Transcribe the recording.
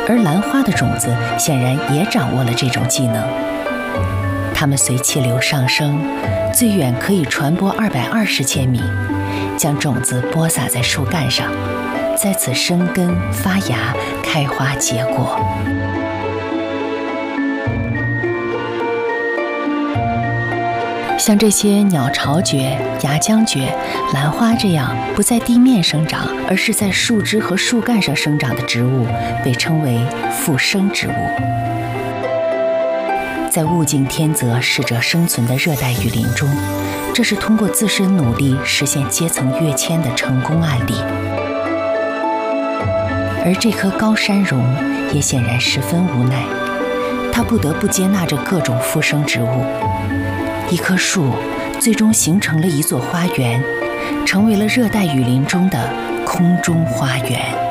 而兰花的种子显然也掌握了这种技能。它们随气流上升，最远可以传播220千米，将种子播撒在树干上，在此生根发芽，开花结果。像这些鸟巢蕨、牙浆蕨、兰花这样不在地面生长，而是在树枝和树干上生长的植物，被称为附生植物。在物竞天择、适者生存的热带雨林中，这是通过自身努力实现阶层跃迁的成功案例。而这棵高山榕也显然十分无奈，它不得不接纳着各种附生植物。一棵树最终形成了一座花园，成为了热带雨林中的空中花园。